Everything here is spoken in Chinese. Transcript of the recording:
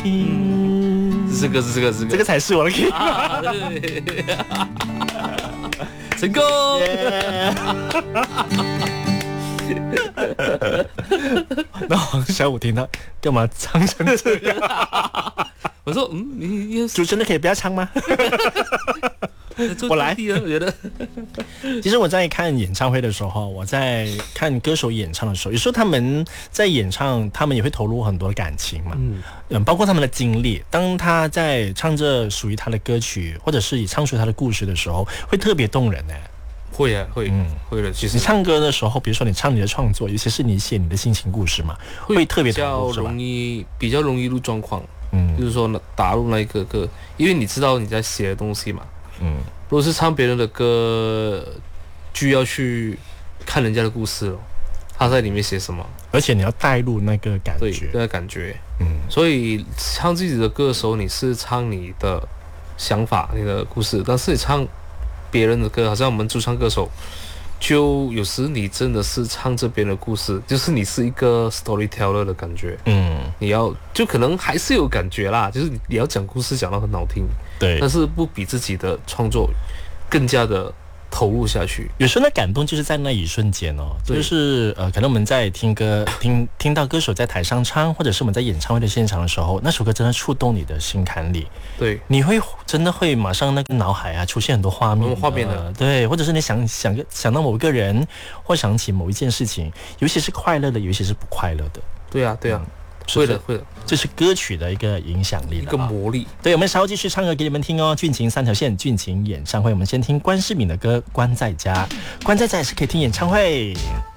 情。 这个才是我的 key。 对，成功。 然后小五听到干嘛唱成这样？ 我说你主持人可以不要唱吗？我来。 我觉得， 其实我在看演唱会的时候，我在看歌手演唱的时候，有时候他们在演唱，他们也会投入很多的感情嘛，包括他们的经历。当他在唱着属于他的歌曲，或者是以唱出他的故事的时候，会特别动人。 会啊，会的。其实你唱歌的时候，比如说你唱你的创作，尤其是你写你的心情故事嘛，会特别投入， 比较容易入状况。就是说打入那一个歌，因为你知道你在写的东西嘛。如果是唱别人的歌，就要去看人家的故事了，他在里面写什么， 而且你要带入那个感觉， 对，感觉。所以唱自己的歌的时候，你是唱你的想法、你的故事，但是你唱别人的歌，好像我们驻唱歌手，就有时你真的是唱这边的故事，就是你是一个 storyteller 的感觉。你要就可能还是有感觉啦，就是你要讲故事讲到很好听， 对， 但是不比自己的创作更加的投入下去。 有时候那感动就是在那一瞬间哦，就是可能我们在听歌听到歌手在台上唱，或者是我们在演唱会的现场的时候，那首歌真的触动你的心坎里。 对， 你会真的会马上那个脑海出现很多画面的，对，或者是你想到某个人，或想起某一件事情，有些是快乐的，有些是不快乐的。 对啊，会的， 这是歌曲的一个影响力， 一个魔力。 对，我们稍后继续唱歌给你们听哦。俊情三条线，俊情演唱会，我们先听关诗敏的歌《关在家》，关在家也是可以听演唱会。